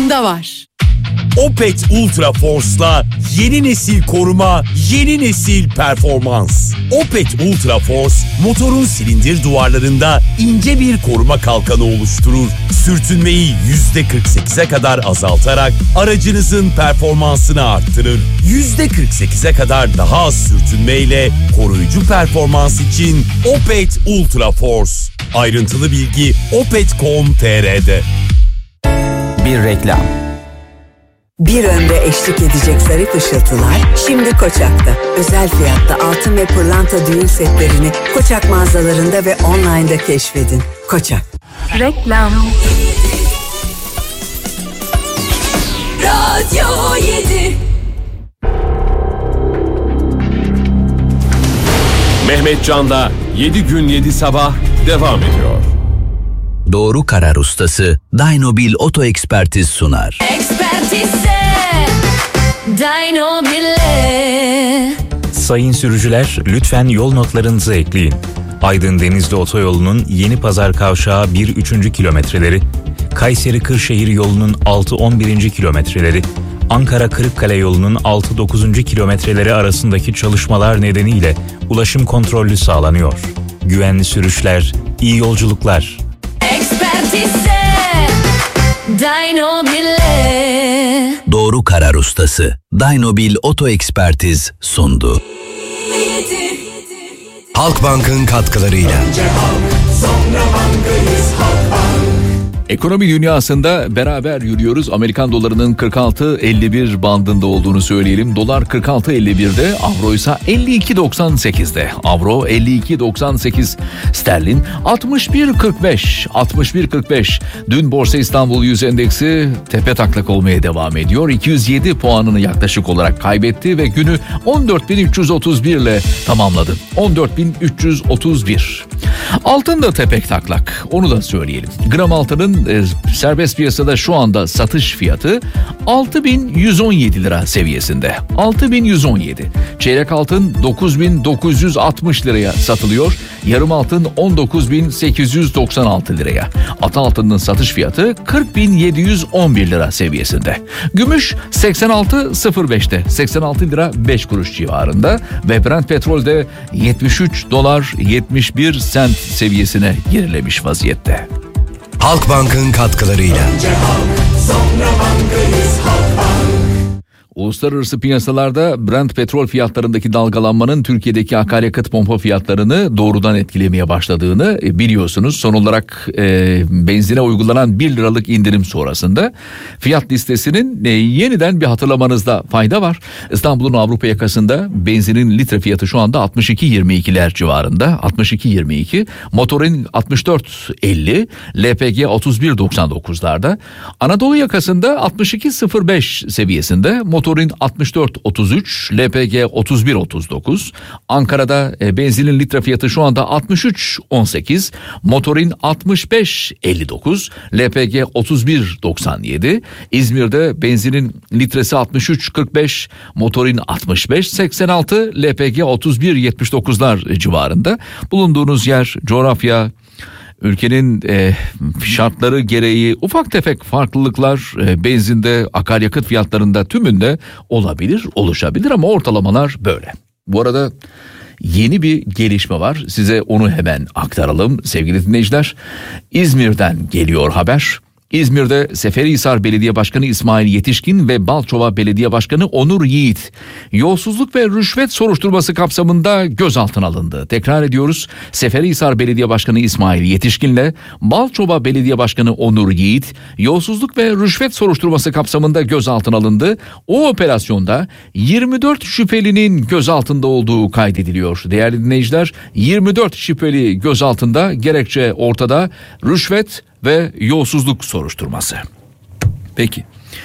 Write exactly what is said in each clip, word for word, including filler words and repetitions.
Funda var. Opet Ultra Force'la yeni nesil koruma, yeni nesil performans. Opet Ultra Force, motorun silindir duvarlarında ince bir koruma kalkanı oluşturur. Sürtünmeyi yüzde kırk sekize kadar azaltarak aracınızın performansını arttırır. yüzde kırk sekize kadar daha az sürtünmeyle koruyucu performans için Opet Ultra Force. Ayrıntılı bilgi opet nokta com nokta tr'de. Bir reklam. Bir ömre eşlik edecek zarif ışıltılar şimdi Koçak'ta. Özel fiyatta altın ve pırlanta düğün setlerini Koçak mağazalarında ve online'da keşfedin. Koçak. Reklam. Radyo yedi. Mehmet Can'la yedi gün yedi sabah devam ediyor. Doğru karar ustası Dynobil Oto Ekspertiz sunar. Ekspertize Dynobil'e. Sayın sürücüler, lütfen yol notlarınızı ekleyin. Aydın Denizli Otoyolu'nun Yeni Pazar Kavşağı bir üçüncü kilometreleri, Kayseri Kırşehir yolunun altı on birinci kilometreleri, Ankara Kırıkkale yolunun altı dokuzuncu kilometreleri arasındaki çalışmalar nedeniyle ulaşım kontrollü sağlanıyor. Güvenli sürüşler, iyi yolculuklar. Ekspertize Dynobil'e. Doğru karar ustası Dynobil Oto Ekspertiz sundu. Halkbank'ın katkılarıyla. Önce halk, sonra bankayız, Halkbank. Ekonomi dünyasında beraber yürüyoruz. Amerikan dolarının kırk altı elli bir bandında olduğunu söyleyelim. Dolar kırk altı elli birde, avro ise elli iki doksan sekizde. Avro elli iki doksan sekiz. Sterlin altmış bir kırk beş. altmış bir kırk beş. Dün Borsa İstanbul yüz endeksi tepe taklak olmaya devam ediyor. iki yüz yedi puanını yaklaşık olarak kaybetti ve günü on dört bin üç yüz otuz bir ile tamamladı. on dört bin üç yüz otuz bir. Altın da tepek taklak, onu da söyleyelim. Gram altının e, serbest piyasada şu anda satış fiyatı altı bin yüz on yedi lira seviyesinde. altı bin yüz on yedi. Çeyrek altın dokuz bin dokuz yüz altmış liraya satılıyor. Yarım altın on dokuz bin sekiz yüz doksan altı liraya. Ata altının satış fiyatı kırk bin yedi yüz on bir lira seviyesinde. Gümüş seksen altı sıfır beşte. seksen altı lira beş kuruş civarında ve Brent petrolde yetmiş üç dolar yetmiş bir sent seviyesine gerilemiş vaziyette. Halkbank'ın katkılarıyla. Önce halk, sonra bankayız, Halkbank. Uluslararası piyasalarda Brent petrol fiyatlarındaki dalgalanmanın Türkiye'deki akaryakıt pompa fiyatlarını doğrudan etkilemeye başladığını biliyorsunuz. Son olarak e, benzine uygulanan bir liralık indirim sonrasında fiyat listesinin e, yeniden bir hatırlamanızda fayda var. İstanbul'un Avrupa yakasında benzinin litre fiyatı şu anda altmış iki yirmi ikiler civarında. altmış iki yirmi iki. Motorin altmış dört elli, L P G otuz bir doksan dokuzlarda. Anadolu yakasında altmış iki sıfır beş seviyesinde. Motorin altmış dört otuz üç, L P G otuz bir otuz dokuz. Ankara'da e, benzinin litre fiyatı şu anda altmış üç on sekiz. Motorin altmış beş elli dokuz, L P G otuz bir doksan yedi. İzmir'de benzinin litresi altmış üç kırk beş, motorin altmış beş seksen altı, L P G otuz bir yetmiş dokuzlar civarında. Bulunduğunuz yer, coğrafya, ülkenin e, şartları gereği ufak tefek farklılıklar e, benzinde, akaryakıt fiyatlarında tümünde olabilir, oluşabilir ama ortalamalar böyle. Bu arada yeni bir gelişme var. Size onu hemen aktaralım sevgili dinleyiciler. İzmir'den geliyor haber. İzmir'de Seferihisar Belediye Başkanı İsmail Yetişkin ve Balçova Belediye Başkanı Onur Yiğit yolsuzluk ve rüşvet soruşturması kapsamında gözaltına alındı. Tekrar ediyoruz. Seferihisar Belediye Başkanı İsmail Yetişkin'le Balçova Belediye Başkanı Onur Yiğit yolsuzluk ve rüşvet soruşturması kapsamında gözaltına alındı. O operasyonda yirmi dört şüphelinin gözaltında olduğu kaydediliyor. Değerli dinleyiciler, yirmi dört şüpheli gözaltında, gerekçe ortada, rüşvet ve yolsuzluk soruşturması. Peki.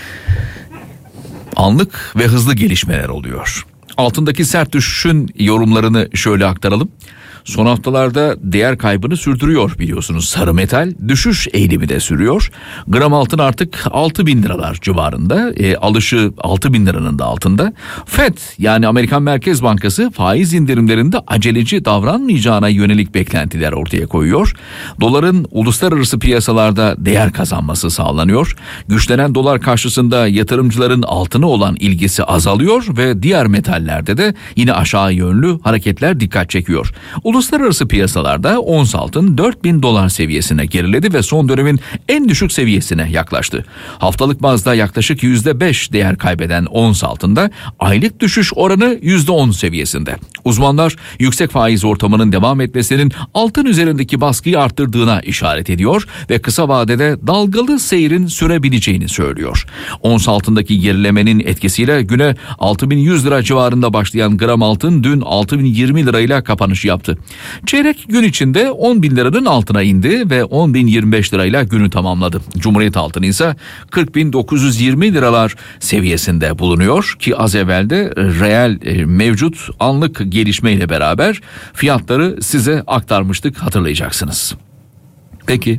Anlık ve hızlı gelişmeler oluyor. Altındaki sert düşüşün yorumlarını şöyle aktaralım. Son haftalarda değer kaybını sürdürüyor biliyorsunuz. Sarı metal düşüş eğilimi de sürüyor. Gram altın artık altı bin liralar civarında. E, alışı altı bin liranın da altında. Fed yani Amerikan Merkez Bankası faiz indirimlerinde aceleci davranmayacağına yönelik beklentiler ortaya koyuyor. Doların uluslararası piyasalarda değer kazanması sağlanıyor. Güçlenen dolar karşısında yatırımcıların altına olan ilgisi azalıyor ve diğer metallerde de yine aşağı yönlü hareketler dikkat çekiyor. Uluslararası piyasalarda ons altın dört bin dolar seviyesine geriledi ve son dönemin en düşük seviyesine yaklaştı. Haftalık bazda yaklaşık yüzde beş değer kaybeden ons altında aylık düşüş oranı yüzde on seviyesinde. Uzmanlar yüksek faiz ortamının devam etmesinin altın üzerindeki baskıyı arttırdığına işaret ediyor ve kısa vadede dalgalı seyrin sürebileceğini söylüyor. Ons altındaki gerilemenin etkisiyle güne altı bin yüz lira civarında başlayan gram altın dün altı bin yirmi lirayla kapanış yaptı. Çeyrek gün içinde on bin liranın altına indi ve on bin yirmi beş lirayla günü tamamladı. Cumhuriyet altını ise kırk bin dokuz yüz yirmi liralar seviyesinde bulunuyor ki az evvel de reel mevcut anlık gelişmeyle beraber fiyatları size aktarmıştık, hatırlayacaksınız. Peki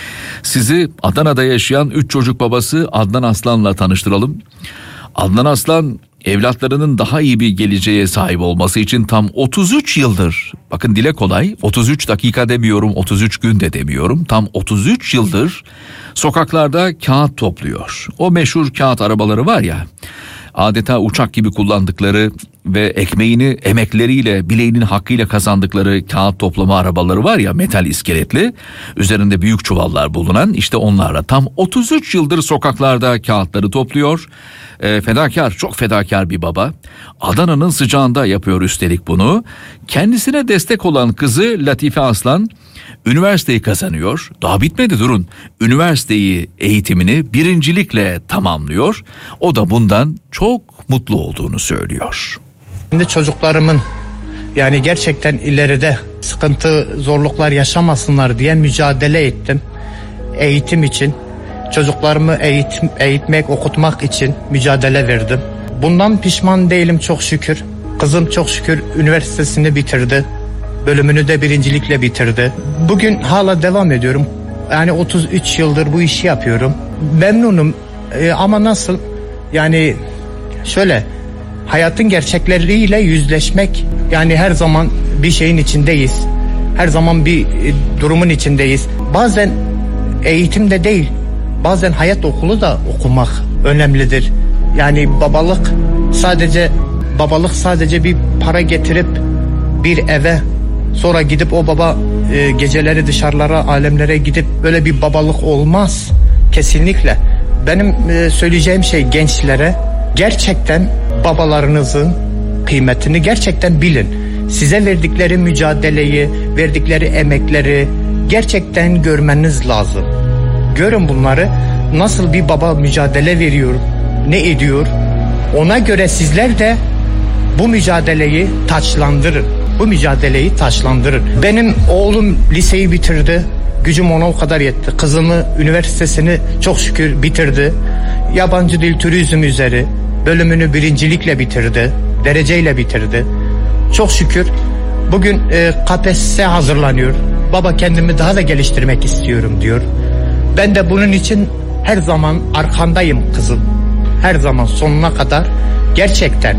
sizi Adana'da yaşayan üç çocuk babası Adnan Aslan'la tanıştıralım. Adnan Aslan evlatlarının daha iyi bir geleceğe sahip olması için tam otuz üç yıldır, bakın dile kolay, otuz üç dakika demiyorum, otuz üç gün de demiyorum, tam otuz üç yıldır sokaklarda kağıt topluyor. O meşhur kağıt arabaları var ya, adeta uçak gibi kullandıkları ve ekmeğini emekleriyle, bileğinin hakkıyla kazandıkları kağıt toplama arabaları var ya, metal iskeletli, üzerinde büyük çuvallar bulunan, işte onlarla tam otuz üç yıldır sokaklarda kağıtları topluyor. E, fedakar, çok fedakar bir baba. Adana'nın sıcağında yapıyor üstelik bunu. Kendisine destek olan kızı Latife Aslan üniversiteyi kazanıyor. Daha bitmedi, durun. Üniversiteyi, eğitimini birincilikle tamamlıyor. O da bundan çok mutlu olduğunu söylüyor. Şimdi çocuklarımın yani gerçekten ileride sıkıntı, zorluklar yaşamasınlar diye mücadele ettim. Eğitim için, çocuklarımı eğitim, eğitmek, okutmak için mücadele verdim. Bundan pişman değilim çok şükür. Kızım çok şükür üniversitesini bitirdi. Bölümünü de birincilikle bitirdi. Bugün hala devam ediyorum. Yani otuz üç yıldır bu işi yapıyorum. Memnunum ee, ama nasıl? Yani şöyle, hayatın gerçekleriyle yüzleşmek, yani her zaman bir şeyin içindeyiz. Her zaman bir e, durumun içindeyiz. Bazen eğitimde değil, bazen hayat okulu da okumak önemlidir. Yani babalık sadece babalık sadece bir para getirip bir eve, sonra gidip o baba e, geceleri dışarılara, alemlere gidip böyle bir babalık olmaz. Kesinlikle. Benim e, söyleyeceğim şey gençlere, gerçekten babalarınızın kıymetini gerçekten bilin. Size verdikleri mücadeleyi, verdikleri emekleri gerçekten görmeniz lazım. Görün bunları, nasıl bir baba mücadele veriyor, ne ediyor. Ona göre sizler de bu mücadeleyi taçlandırın. Bu mücadeleyi taçlandırın. Benim oğlum liseyi bitirdi. Gücüm ona o kadar yetti. Kızımı üniversitesini çok şükür bitirdi. Yabancı dil turizm üzeri bölümünü birincilikle bitirdi. Dereceyle bitirdi. Çok şükür bugün e, K P S S hazırlanıyor. Baba kendimi daha da geliştirmek istiyorum diyor. Ben de bunun için her zaman arkandayım kızım. Her zaman sonuna kadar. Gerçekten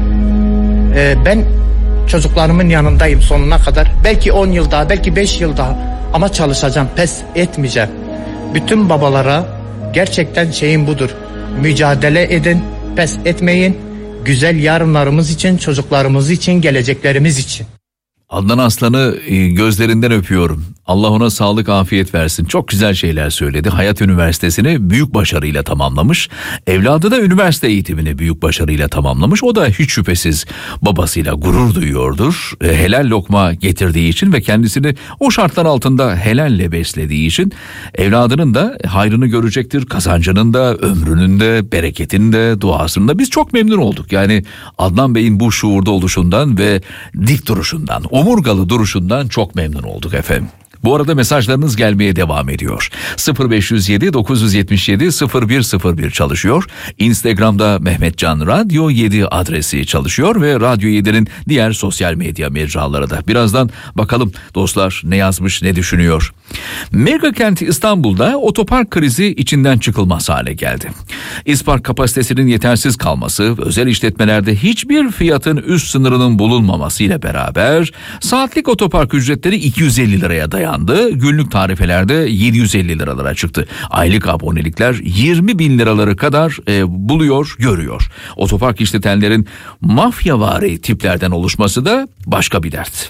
e, ben çocuklarımın yanındayım sonuna kadar. Belki on yıl daha, belki beş yıl daha, ama çalışacağım, pes etmeyeceğim. Bütün babalara gerçekten şeyim budur. Mücadele edin, pes etmeyin. Güzel yarınlarımız için, çocuklarımız için, geleceklerimiz için. Adnan Aslan'ı gözlerinden öpüyorum. Allah ona sağlık, afiyet versin. Çok güzel şeyler söyledi. Hayat Üniversitesi'ni büyük başarıyla tamamlamış. Evladı da üniversite eğitimini büyük başarıyla tamamlamış. O da hiç şüphesiz babasıyla gurur duyuyordur. Helal lokma getirdiği için ve kendisini o şartlar altında helalle beslediği için evladının da hayrını görecektir. Kazancının da, ömrünün de, bereketinin de, duasının da. Biz çok memnun olduk. Yani Adnan Bey'in bu şuurda oluşundan ve dik duruşundan, omurgalı duruşundan çok memnun olduk efendim. Bu arada mesajlarınız gelmeye devam ediyor. sıfır beş yüz yedi dokuz yüz yetmiş yedi sıfır bir sıfır bir çalışıyor. Instagram'da Mehmetcan Radyo yedi adresi çalışıyor ve Radyo yedi'nin diğer sosyal medya mecraları da. Birazdan bakalım dostlar ne yazmış, ne düşünüyor. Mega kent İstanbul'da otopark krizi içinden çıkılmaz hale geldi. İspark kapasitesinin yetersiz kalması, özel işletmelerde hiçbir fiyatın üst sınırının bulunmaması ile beraber saatlik otopark ücretleri iki yüz elli liraya dayandı. Günlük tarifelerde yedi yüz elli liralara çıktı. Aylık abonelikler yirmi bin liraları kadar e, buluyor, görüyor. Otopark işletenlerin mafyavari tiplerden oluşması da başka bir dert.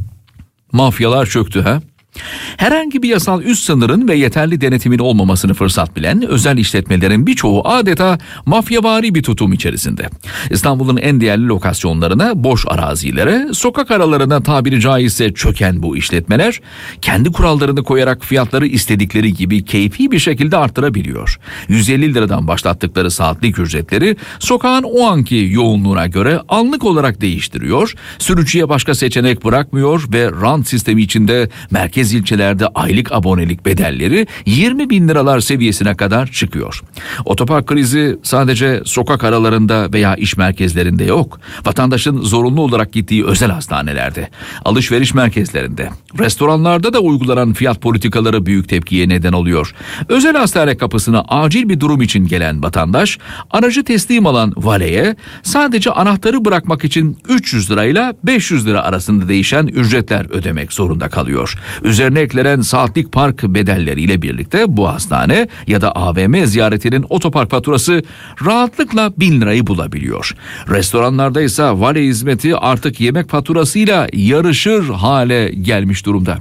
Mafyalar çöktü ha? Herhangi bir yasal üst sınırın ve yeterli denetimin olmamasını fırsat bilen özel işletmelerin birçoğu adeta mafyavari bir tutum içerisinde. İstanbul'un en değerli lokasyonlarına, boş arazilere, sokak aralarına tabiri caizse çöken bu işletmeler kendi kurallarını koyarak fiyatları istedikleri gibi keyfi bir şekilde arttırabiliyor. yüz elli liradan başlattıkları saatlik ücretleri sokağın o anki yoğunluğuna göre anlık olarak değiştiriyor, sürücüye başka seçenek bırakmıyor ve rant sistemi içinde merkez ilçelerde aylık abonelik bedelleri yirmi bin liralar seviyesine kadar çıkıyor. Otopark krizi sadece sokak aralarında veya iş merkezlerinde yok. Vatandaşın zorunlu olarak gittiği özel hastanelerde, alışveriş merkezlerinde, restoranlarda da uygulanan fiyat politikaları büyük tepkiye neden oluyor. Özel hastane kapısına acil bir durum için gelen vatandaş, aracı teslim alan valeye sadece anahtarı bırakmak için üç yüz lirayla beş yüz lira arasında değişen ücretler ödemek zorunda kalıyor. Üzerine eklenen saatlik park bedelleriyle birlikte bu hastane ya da A V M ziyaretinin otopark faturası rahatlıkla bin lirayı bulabiliyor. Restoranlarda ise vale hizmeti artık yemek faturasıyla yarışır hale gelmiş durumda.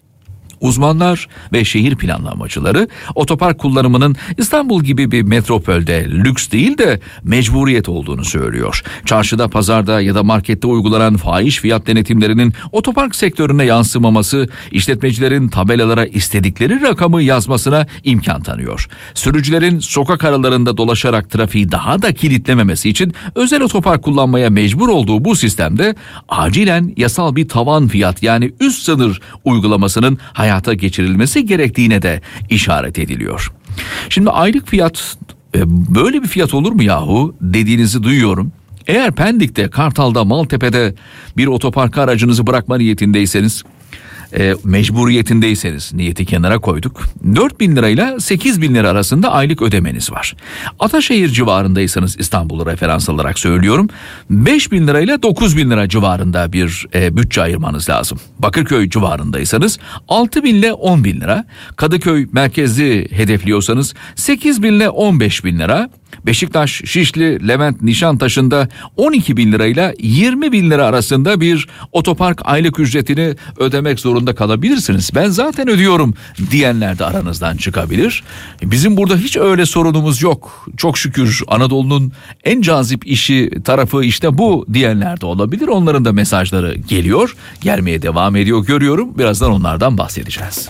Uzmanlar ve şehir planlamacıları otopark kullanımının İstanbul gibi bir metropolde lüks değil de mecburiyet olduğunu söylüyor. Çarşıda, pazarda ya da markette uygulanan fahiş fiyat denetimlerinin otopark sektörüne yansımaması işletmecilerin tabelalara istedikleri rakamı yazmasına imkan tanıyor. Sürücülerin sokak aralarında dolaşarak trafiği daha da kilitlememesi için özel otopark kullanmaya mecbur olduğu bu sistemde acilen yasal bir tavan fiyat yani üst sınır uygulamasının hayatı hayata geçirilmesi gerektiğine de işaret ediliyor. Şimdi aylık fiyat böyle bir fiyat olur mu yahu dediğinizi duyuyorum. Eğer Pendik'te, Kartal'da, Maltepe'de bir otoparka aracınızı bırakma niyetindeyseniz, E, mecburiyetindeyseniz niyeti kenara koyduk. dört bin lirayla sekiz bin lira arasında aylık ödemeniz var. Ataşehir civarındaysanız İstanbul'u referans alarak söylüyorum. beş bin lirayla dokuz bin lira civarında bir e, bütçe ayırmanız lazım. Bakırköy civarındaysanız altı bin ile on bin lira. Kadıköy merkezi hedefliyorsanız sekiz bin ile on beş bin lira. Beşiktaş, Şişli, Levent, Nişantaşı'nda on iki bin lirayla yirmi bin lira arasında bir otopark aylık ücretini ödemek zorunda kalabilirsiniz. Ben zaten ödüyorum diyenler de aranızdan çıkabilir. Bizim burada hiç öyle sorunumuz yok. Çok şükür Anadolu'nun en cazip işi tarafı işte bu diyenler de olabilir. Onların da mesajları geliyor, gelmeye devam ediyor görüyorum. Birazdan onlardan bahsedeceğiz.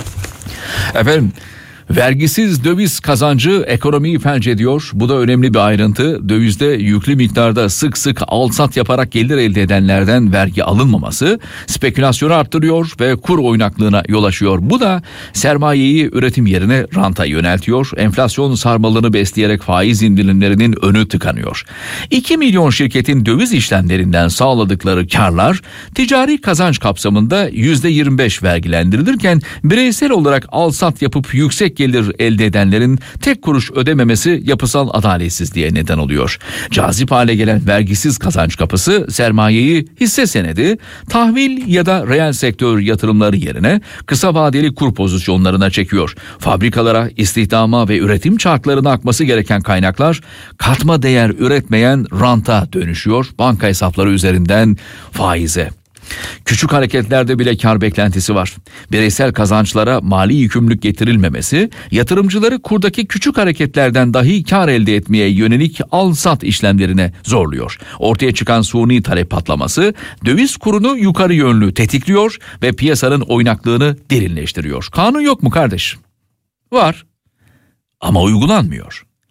Efendim, vergisiz döviz kazancı ekonomiyi felç ediyor. Bu da önemli bir ayrıntı. Dövizde yüklü miktarda sık sık al-sat yaparak gelir elde edenlerden vergi alınmaması spekülasyonu arttırıyor ve kur oynaklığına yol açıyor. Bu da sermayeyi üretim yerine ranta yöneltiyor. Enflasyon sarmalını besleyerek faiz indirimlerinin önü tıkanıyor. iki milyon şirketin döviz işlemlerinden sağladıkları karlar ticari kazanç kapsamında yüzde yirmi beş vergilendirilirken bireysel olarak al-sat yapıp yüksek gelir elde edenlerin tek kuruş ödememesi yapısal adaletsizliğe neden oluyor. Cazip hale gelen vergisiz kazanç kapısı sermayeyi hisse senedi, tahvil ya da reel sektör yatırımları yerine kısa vadeli kur pozisyonlarına çekiyor. Fabrikalara, istihdama ve üretim çarklarına akması gereken kaynaklar katma değer üretmeyen ranta dönüşüyor. Banka hesapları üzerinden faize. Küçük hareketlerde bile kar beklentisi var. Bireysel kazançlara mali yükümlülük getirilmemesi, yatırımcıları kurdaki küçük hareketlerden dahi kar elde etmeye yönelik al-sat işlemlerine zorluyor. Ortaya çıkan suni talep patlaması, döviz kurunu yukarı yönlü tetikliyor ve piyasanın oynaklığını derinleştiriyor. Kanun yok mu kardeş? Var. Ama uygulanmıyor.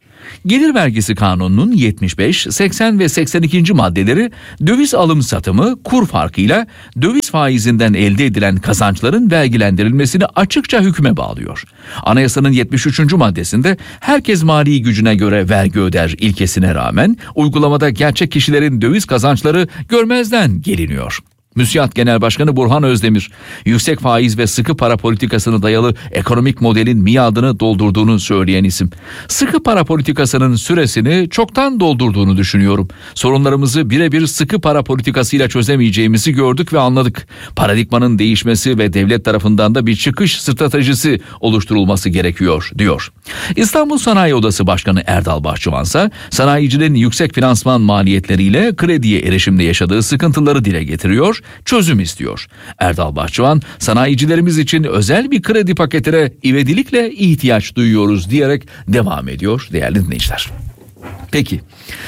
Gelir vergisi kanununun yetmiş beş, seksen ve seksen ikinci maddeleri döviz alım satımı kur farkıyla döviz faizinden elde edilen kazançların vergilendirilmesini açıkça hükme bağlıyor. Anayasanın yetmiş üçüncü maddesinde herkes mali gücüne göre vergi öder ilkesine rağmen uygulamada gerçek kişilerin döviz kazançları görmezden geliniyor. MÜSİAD Genel Başkanı Burhan Özdemir, yüksek faiz ve sıkı para politikasına dayalı ekonomik modelin miadını doldurduğunu söyleyen isim. Sıkı para politikasının süresini çoktan doldurduğunu düşünüyorum. Sorunlarımızı birebir sıkı para politikasıyla çözemeyeceğimizi gördük ve anladık. Paradigmanın değişmesi ve devlet tarafından da bir çıkış stratejisi oluşturulması gerekiyor, diyor. İstanbul Sanayi Odası Başkanı Erdal Bahçıvansa, sanayicinin yüksek finansman maliyetleriyle krediye erişimde yaşadığı sıkıntıları dile getiriyor, çözüm istiyor. Erdal Bahçıvan, sanayicilerimiz için özel bir kredi paketine ivedilikle ihtiyaç duyuyoruz diyerek devam ediyor değerli dinleyiciler. Peki,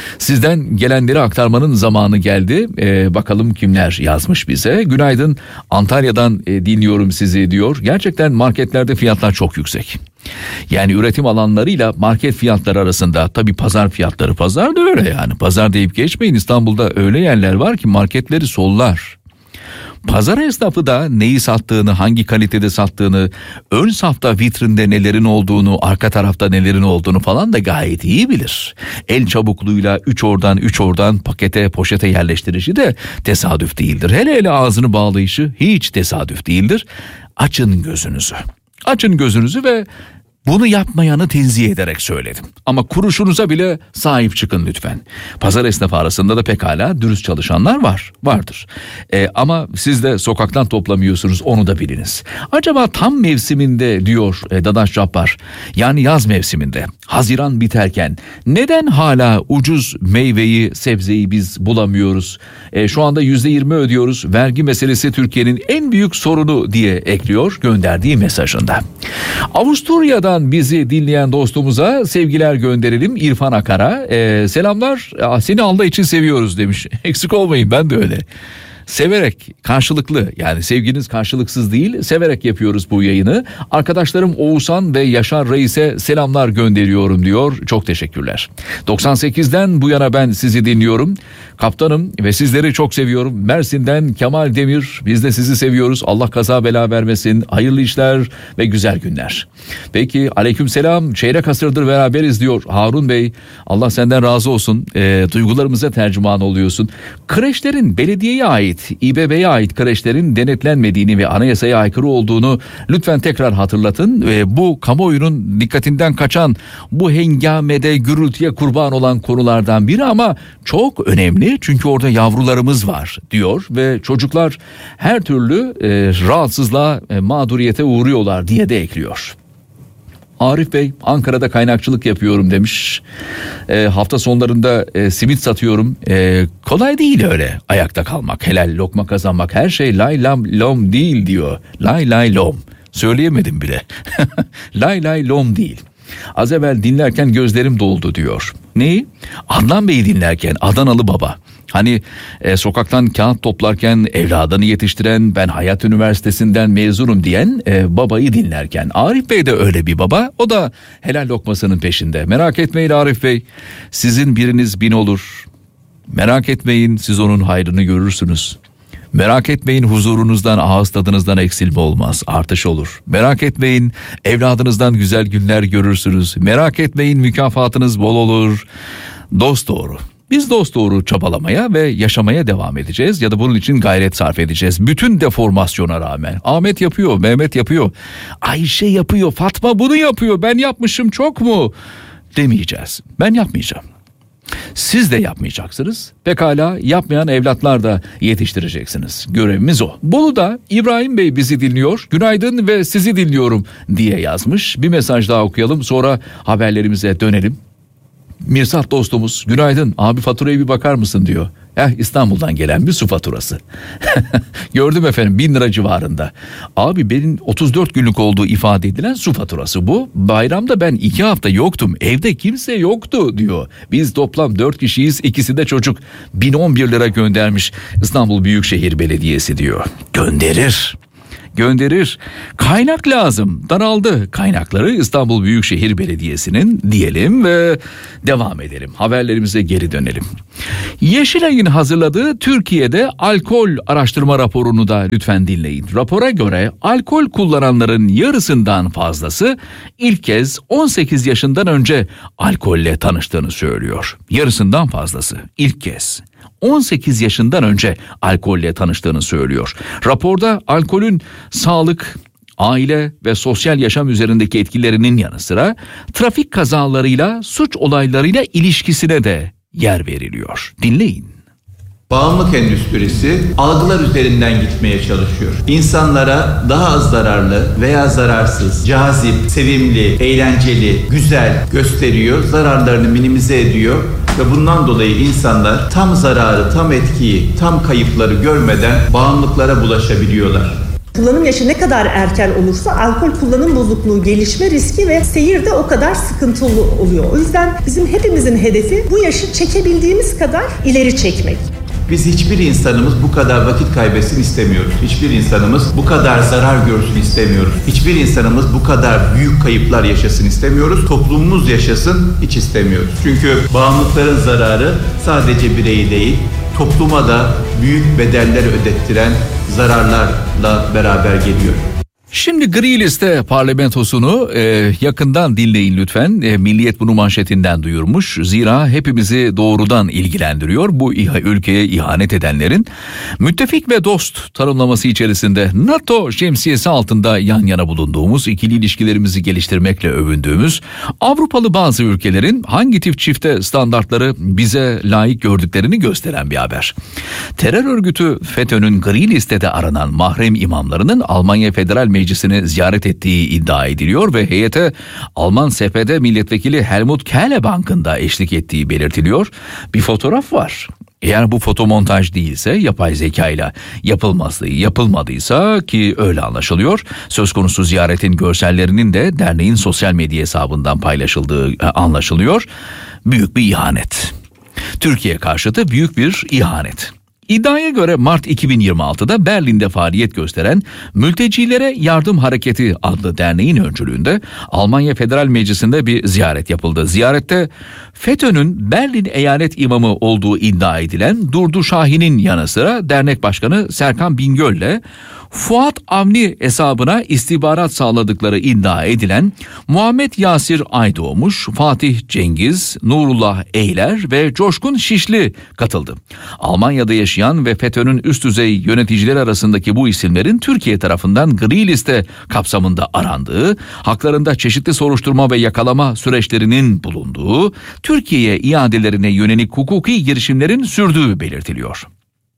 sizden gelenleri aktarmanın zamanı geldi. Ee, bakalım kimler yazmış bize. Günaydın, Antalya'dan e, dinliyorum sizi diyor. Gerçekten marketlerde fiyatlar çok yüksek. Yani üretim alanlarıyla market fiyatları arasında, tabii pazar fiyatları, pazar da öyle yani. Pazar deyip geçmeyin, İstanbul'da öyle yerler var ki marketleri sollar. Pazar esnafı da neyi sattığını, hangi kalitede sattığını, ön safta vitrinde nelerin olduğunu, arka tarafta nelerin olduğunu falan da gayet iyi bilir. El çabukluğuyla üç oradan üç oradan pakete poşete yerleştirişi de tesadüf değildir. Hele hele ağzını bağlayışı hiç tesadüf değildir. Açın gözünüzü. Açın gözünüzü ve bunu yapmayanı tenzih ederek söyledim. Ama kuruşunuza bile sahip çıkın lütfen. Pazar esnafı arasında da pekala dürüst çalışanlar var, vardır. E, ama siz de sokaktan toplamıyorsunuz, onu da biliniz. Acaba tam mevsiminde diyor e, Dadaş Cabbar, yani yaz mevsiminde, Haziran biterken neden hala ucuz meyveyi, sebzeyi biz bulamıyoruz? E, şu anda yüzde yirmi ödüyoruz. Vergi meselesi Türkiye'nin en büyük sorunu diye ekliyor gönderdiği mesajında. Avusturya'dan bizi dinleyen dostumuza sevgiler gönderelim. İrfan Akar'a ee, selamlar, seni Allah için seviyoruz demiş. Eksik olmayın, ben de öyle. Severek, karşılıklı, yani sevginiz karşılıksız değil, severek yapıyoruz bu yayını. Arkadaşlarım Oğuzhan ve Yaşar Reis'e selamlar gönderiyorum diyor. Çok teşekkürler. doksan sekizden bu yana ben sizi dinliyorum. Kaptanım ve sizleri çok seviyorum. Mersin'den Kemal Demir, biz de sizi seviyoruz. Allah kaza bela vermesin. Hayırlı işler ve güzel günler. Peki, aleykümselam. Çeyrek asırdır beraberiz diyor Harun Bey. Allah senden razı olsun. E, duygularımıza tercüman oluyorsun. Kreşlerin belediyeye ait, İBB'ye ait kreşlerin denetlenmediğini ve anayasaya aykırı olduğunu lütfen tekrar hatırlatın. Ve bu kamuoyunun dikkatinden kaçan, bu hengamede gürültüye kurban olan konulardan biri ama çok önemli. Çünkü orada yavrularımız var diyor ve çocuklar her türlü e, rahatsızlığa, e, mağduriyete uğruyorlar diye de ekliyor. Arif Bey, Ankara'da kaynakçılık yapıyorum demiş. E, hafta sonlarında e, simit satıyorum. E, kolay değil öyle ayakta kalmak, helal lokma kazanmak. Her şey lay lam lom değil diyor. Lay lay lom. Söyleyemedim bile. Lay lay lom değil. Az evvel dinlerken gözlerim doldu diyor. Neyi? Adnan Bey'i dinlerken, Adanalı baba. Hani e, sokaktan kağıt toplarken evladını yetiştiren, ben Hayat Üniversitesi'nden mezunum diyen e, babayı dinlerken. Arif Bey de öyle bir baba. O da helal lokmasının peşinde. Merak etmeyin Arif Bey. Sizin biriniz bin olur. Merak etmeyin, siz onun hayrını görürsünüz. Merak etmeyin, huzurunuzdan, ağız tadınızdan eksilme olmaz, artış olur. Merak etmeyin, evladınızdan güzel günler görürsünüz. Merak etmeyin, mükafatınız bol olur. Dosdoğru. Biz dosdoğru çabalamaya ve yaşamaya devam edeceğiz ya da bunun için gayret sarf edeceğiz. Bütün deformasyona rağmen. Ahmet yapıyor, Mehmet yapıyor, Ayşe yapıyor, Fatma bunu yapıyor. Ben yapmışım çok mu? Demeyeceğiz. Ben yapmayacağım. Siz de yapmayacaksınız. Pekala yapmayan evlatlar da yetiştireceksiniz. Görevimiz o. Bolu'da İbrahim Bey bizi dinliyor. Günaydın ve sizi dinliyorum diye yazmış. Bir mesaj daha okuyalım, sonra haberlerimize dönelim. Mirsat dostumuz, günaydın abi, faturaya bir bakar mısın diyor. Eh, İstanbul'dan gelen bir su faturası. Gördüm efendim, bin lira civarında. Abi benim otuz dört günlük olduğu ifade edilen su faturası bu. Bayramda ben iki hafta yoktum. Evde kimse yoktu diyor. Biz toplam dört kişiyiz, ikisi de çocuk. bin on bir lira göndermiş İstanbul Büyükşehir Belediyesi diyor. Gönderir. gönderir. Kaynak lazım, daraldı. Kaynakları İstanbul Büyükşehir Belediyesi'nin diyelim ve devam edelim. Haberlerimize geri dönelim. Yeşilay'ın hazırladığı Türkiye'de alkol araştırma raporunu da lütfen dinleyin. Rapora göre alkol kullananların yarısından fazlası ilk kez on sekiz yaşından önce alkolle tanıştığını söylüyor. Yarısından fazlası ilk kez on sekiz yaşından önce alkolle tanıştığını söylüyor. Raporda alkolün sağlık, aile ve sosyal yaşam üzerindeki etkilerinin yanı sıra trafik kazalarıyla, suç olaylarıyla ilişkisine de yer veriliyor. Dinleyin. Bağımlılık endüstrisi algılar üzerinden gitmeye çalışıyor. İnsanlara daha az zararlı veya zararsız, cazip, sevimli, eğlenceli, güzel gösteriyor, zararlarını minimize ediyor ve bundan dolayı insanlar tam zararı, tam etkiyi, tam kayıpları görmeden bağımlılıklara bulaşabiliyorlar. Kullanım yaşı ne kadar erken olursa alkol kullanım bozukluğu gelişme riski ve seyir de o kadar sıkıntılı oluyor. O yüzden bizim hepimizin hedefi bu yaşı çekebildiğimiz kadar ileri çekmek. Biz hiçbir insanımız bu kadar vakit kaybetsin istemiyoruz. Hiçbir insanımız bu kadar zarar görsün istemiyoruz. Hiçbir insanımız bu kadar büyük kayıplar yaşasın istemiyoruz. Toplumumuz yaşasın hiç istemiyoruz. Çünkü bağımlılıkların zararı sadece bireyi değil, topluma da büyük bedeller ödettiren zararlarla beraber geliyor. Şimdi gri liste parlamentosunu e, yakından dinleyin lütfen. E, Milliyet bunu manşetinden duyurmuş. Zira hepimizi doğrudan ilgilendiriyor. Bu İHA, ülkeye ihanet edenlerin müttefik ve dost tanımlaması içerisinde NATO şemsiyesi altında yan yana bulunduğumuz, ikili ilişkilerimizi geliştirmekle övündüğümüz Avrupalı bazı ülkelerin hangi tip çifte standartları bize layık gördüklerini gösteren bir haber. Terör örgütü FETÖ'nün gri listede aranan mahrem imamlarının Almanya Federal Meclisi'ni ziyaret ettiği iddia ediliyor ve heyete Alman S P D milletvekili Helmut Kehlebank'ın da eşlik ettiği belirtiliyor. Bir fotoğraf var. Eğer bu fotomontaj değilse, yapay zeka ile yapılmazdı, yapılmadıysa ki öyle anlaşılıyor. Söz konusu ziyaretin görsellerinin de derneğin sosyal medya hesabından paylaşıldığı anlaşılıyor. Büyük bir ihanet. Türkiye karşıtı büyük bir ihanet. İddiaya göre Mart iki bin yirmi altıda Berlin'de faaliyet gösteren Mültecilere Yardım Hareketi adlı derneğin öncülüğünde Almanya Federal Meclisi'nde bir ziyaret yapıldı. Ziyarette FETÖ'nün Berlin eyalet imamı olduğu iddia edilen Durdu Şahin'in yanı sıra dernek başkanı Serkan Bingöl'le Fuat Avni hesabına istihbarat sağladıkları iddia edilen Muhammed Yasir Aydoğmuş, Fatih Cengiz, Nurullah Eyler ve Coşkun Şişli katıldı. Almanya'da yaşayan ve FETÖ'nün üst düzey yöneticileri arasındaki bu isimlerin Türkiye tarafından gri liste kapsamında arandığı, haklarında çeşitli soruşturma ve yakalama süreçlerinin bulunduğu, Türkiye'ye iadelerine yönelik hukuki girişimlerin sürdüğü belirtiliyor.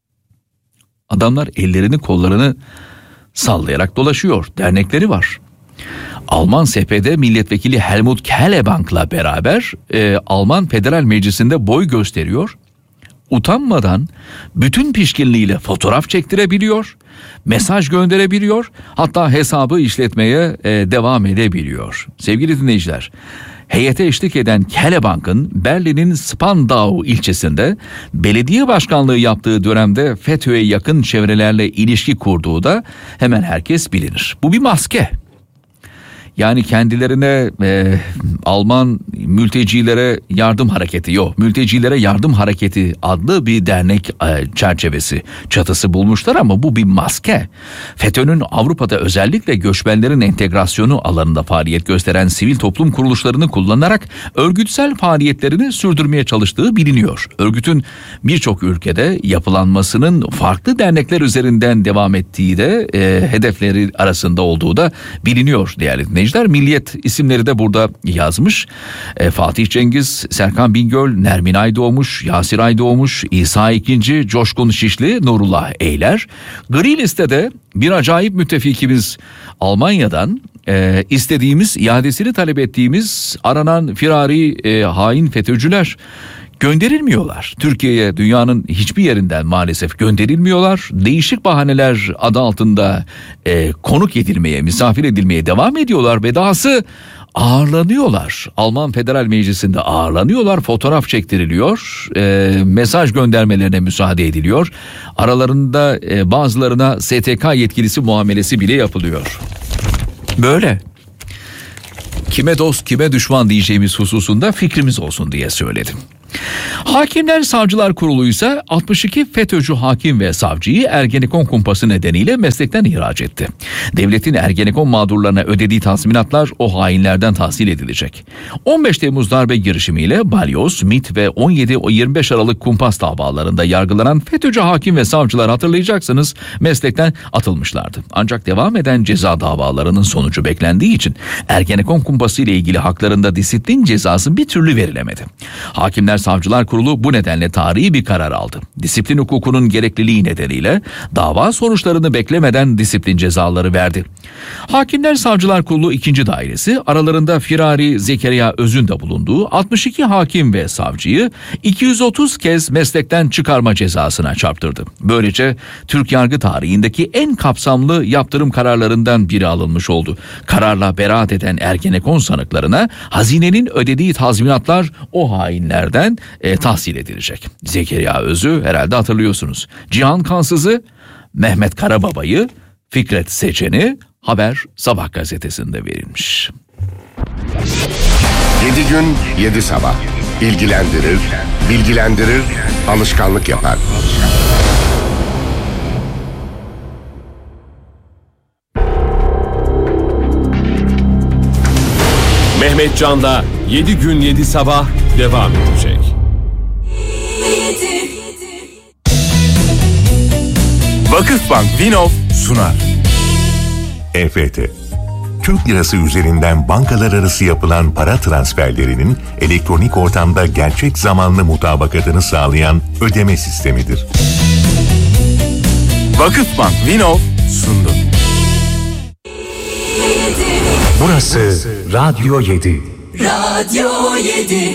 Adamlar ellerini kollarını sallayarak dolaşıyor. Dernekleri var. Alman S P D milletvekili Helmut Kehlebank'la beraber e, Alman Federal Meclisi'nde boy gösteriyor. Utanmadan bütün pişkinliğiyle fotoğraf çektirebiliyor, mesaj gönderebiliyor, hatta hesabı işletmeye e, devam edebiliyor. Sevgili dinleyiciler, heyete eşlik eden Kehlebank'ın Berlin'in Spandau ilçesinde belediye başkanlığı yaptığı dönemde FETÖ'ye yakın çevrelerle ilişki kurduğu da hemen herkes bilinir. Bu bir maske. Yani kendilerine e, Alman mültecilere yardım hareketi yok. Mültecilere yardım hareketi adlı bir dernek e, çerçevesi çatısı bulmuşlar ama bu bir maske. FETÖ'nün Avrupa'da özellikle göçmenlerin entegrasyonu alanında faaliyet gösteren sivil toplum kuruluşlarını kullanarak örgütsel faaliyetlerini sürdürmeye çalıştığı biliniyor. Örgütün birçok ülkede yapılanmasının farklı dernekler üzerinden devam ettiği de e, hedefleri arasında olduğu da biliniyor değerli dinleyiciler. Milliyet isimleri de burada yazmış. E, Fatih Cengiz, Serkan Bingöl, Nermin Aydoğmuş, Yasir Aydoğmuş, İsa İkinci, Coşkun Şişli, Nurullah Eyler. Gri listede bir acayip müttefikimiz Almanya'dan e, istediğimiz, iadesini talep ettiğimiz aranan firari e, hain FETÖ'cüler gönderilmiyorlar. Türkiye'ye dünyanın hiçbir yerinden maalesef gönderilmiyorlar. Değişik bahaneler adı altında e, konuk edilmeye, misafir edilmeye devam ediyorlar ve dahası ağırlanıyorlar. Alman Federal Meclisi'nde ağırlanıyorlar. Fotoğraf çektiriliyor. E, mesaj göndermelerine müsaade ediliyor. Aralarında e, bazılarına S T K yetkilisi muamelesi bile yapılıyor. Böyle. Kime dost kime düşman diyeceğimiz hususunda fikrimiz olsun diye söyledim. Hakimler Savcılar Kurulu ise altmış iki FETÖ'cü hakim ve savcıyı Ergenekon kumpası nedeniyle meslekten ihraç etti. Devletin Ergenekon mağdurlarına ödediği tazminatlar o hainlerden tahsil edilecek. on beş Temmuz darbe girişimiyle Balyoz, MİT ve on yedi yirmi beş Aralık kumpas davalarında yargılanan FETÖ'cü hakim ve savcılar hatırlayacaksınız meslekten atılmışlardı. Ancak devam eden ceza davalarının sonucu beklendiği için Ergenekon kumpası ile ilgili haklarında disiplin cezası bir türlü verilemedi. Hakimler Savcılar Kurulu bu nedenle tarihi bir karar aldı. Disiplin hukukunun gerekliliği nedeniyle dava sonuçlarını beklemeden disiplin cezaları verdi. Hakimler Savcılar Kurulu ikinci dairesi aralarında Firari Zekeriya Öz'ün de bulunduğu altmış iki hakim ve savcıyı iki yüz otuz kez meslekten çıkarma cezasına çarptırdı. Böylece Türk yargı tarihindeki en kapsamlı yaptırım kararlarından biri alınmış oldu. Kararla beraat eden Ergenekon sanıklarına hazinenin ödediği tazminatlar o hainlerden e, tahsil edilecek. Zekeriya Öz'ü herhalde hatırlıyorsunuz. Cihan Kansız'ı, Mehmet Karababa'yı, Fikret Seçen'i Haber Sabah gazetesinde verilmiş. Yedi gün, yedi sabah. İlgilendirir, bilgilendirir, alışkanlık yapar. Mehmet Can'da yedi gün yedi sabah devam edecek. Vakıfbank Vinov sunar. E F T, Türk lirası üzerinden bankalar arası yapılan para transferlerinin elektronik ortamda gerçek zamanlı mutabakatını sağlayan ödeme sistemidir. Vakıfbank Vinov sundu. Burası Radyo yedi. Radyo yedi.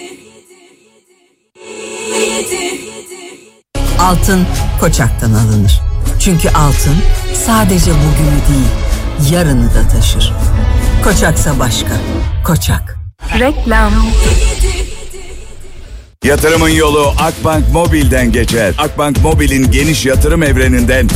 Altın Koçak'tan alınır. Çünkü altın sadece bugünü değil, yarını da taşır. Koçaksa başka. Koçak. Reklam. Yatırımın yolu Akbank Mobil'den geçer. Akbank Mobil'in geniş yatırım evreninden